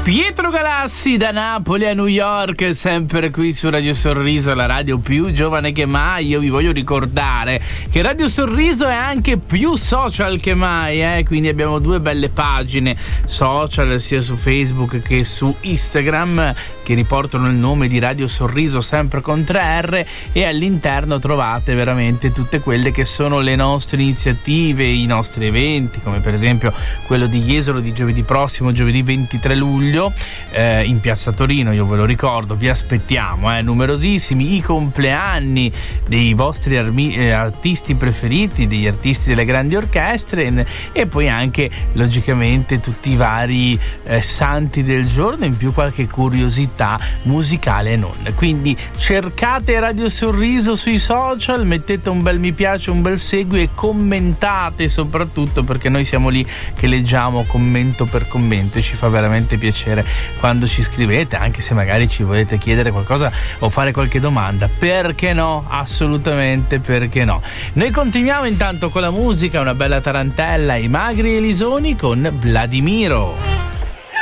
Pietro Galassi da Napoli a New York, sempre qui su Radio Sorriso, la radio più giovane che mai. Io vi voglio ricordare che Radio Sorriso è anche più social che mai, quindi abbiamo due belle pagine social sia su Facebook che su Instagram che riportano il nome di Radio Sorriso sempre con 3R, e all'interno trovate veramente tutte quelle che sono le nostre iniziative, i nostri eventi, come per esempio quello di Jesolo di giovedì prossimo, giovedì 23 luglio in Piazza Torino. Io ve lo ricordo, vi aspettiamo, numerosissimi, i compleanni dei vostri artisti preferiti, degli artisti delle grandi orchestre, e poi anche logicamente tutti i vari santi del giorno, in più qualche curiosità musicale e non. Quindi cercate Radio Sorriso sui social, mettete un bel mi piace, un bel segui e commentate soprattutto, perché noi siamo lì che leggiamo commento per commento e ci fa veramente piacere quando ci scrivete, anche se magari ci volete chiedere qualcosa o fare qualche domanda. Perché no? Assolutamente perché no. Noi continuiamo intanto con la musica, una bella tarantella, i Magri Elisoni con Vladimiro.